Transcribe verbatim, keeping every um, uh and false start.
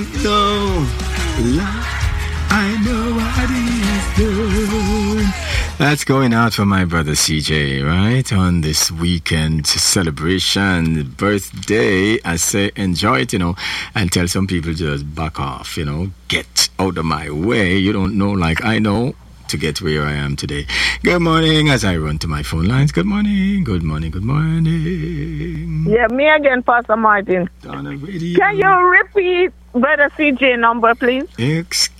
No, I know what he's doing. That's going out for my brother C J, right? On this weekend celebration, birthday. I say enjoy it, you know, and tell some people just back off, you know, get out of my way. You don't know like I know to get where I am today. Good morning as I run to my phone lines. Good morning, good morning, good morning. Yeah, me again, Pastor Martin. On the radio. Can you repeat Brother C J number, please? Excuse